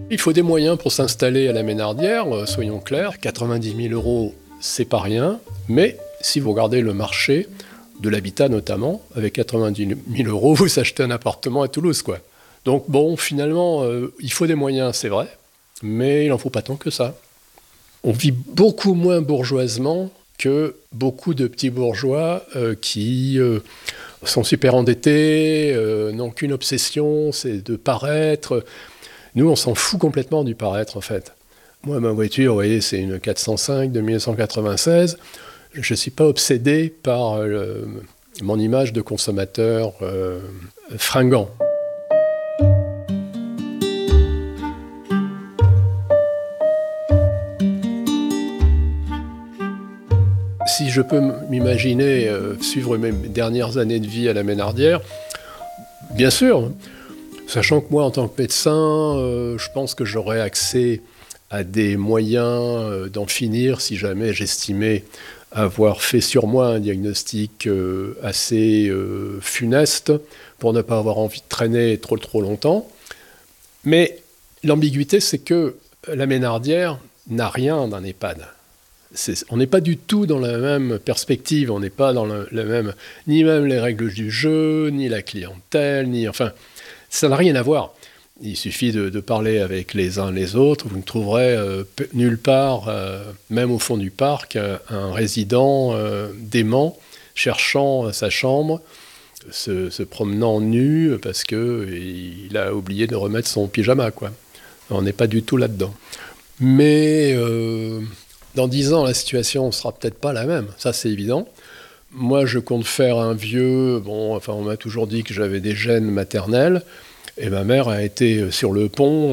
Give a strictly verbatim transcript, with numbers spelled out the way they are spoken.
Il faut des moyens pour s'installer à la Ménardière, euh, soyons clairs. quatre-vingt-dix mille euros, c'est pas rien, mais si vous regardez le marché, de l'habitat notamment, avec quatre-vingt-dix mille euros, vous achetez un appartement à Toulouse, quoi. Donc bon, finalement, euh, il faut des moyens, c'est vrai, mais il n'en faut pas tant que ça. On vit beaucoup moins bourgeoisement que beaucoup de petits bourgeois euh, qui euh, sont super endettés, euh, n'ont qu'une obsession, c'est de paraître. Nous, on s'en fout complètement du paraître, en fait. Moi, ma voiture, vous voyez, c'est une quatre cent cinq de mille neuf cent quatre-vingt-seize. Je ne suis pas obsédé par euh, mon image de consommateur euh, fringant. Si je peux m'imaginer euh, suivre mes dernières années de vie à la Ménardière, bien sûr, sachant que moi, en tant que médecin, euh, je pense que j'aurais accès à des moyens euh, d'en finir si jamais j'estimais avoir fait sur moi un diagnostic euh, assez euh, funeste pour ne pas avoir envie de traîner trop trop longtemps. Mais l'ambiguïté, c'est que la Ménardière n'a rien d'un EHPAD. C'est, on n'est pas du tout dans la même perspective, on n'est pas dans le, le même, ni même les règles du jeu, ni la clientèle, ni enfin, ça n'a rien à voir. Il suffit de, de parler avec les uns les autres, vous ne trouverez euh, p- nulle part, euh, même au fond du parc, un, un résident euh, dément cherchant sa chambre, se, se promenant nu parce qu'il a oublié de remettre son pyjama, quoi. On n'est pas du tout là-dedans. Mais euh, dans dix ans, la situation ne sera peut-être pas la même, ça c'est évident. Moi, je compte faire un vieux, bon, enfin on m'a toujours dit que j'avais des gènes maternels, et ma mère a été sur le pont